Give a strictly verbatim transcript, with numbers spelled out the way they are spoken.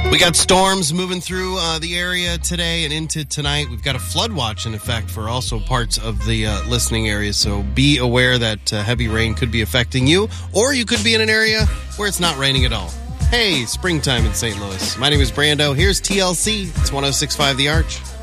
We got storms moving through uh, the area today and into tonight. We've got a flood watch in effect for also parts of the uh, listening area, so be aware that uh, heavy rain could be affecting you, or you could be in an area where it's not raining at all. Hey, springtime in Saint Louis. My name is Brando. Here's T L C. It's one oh six point five The Arch.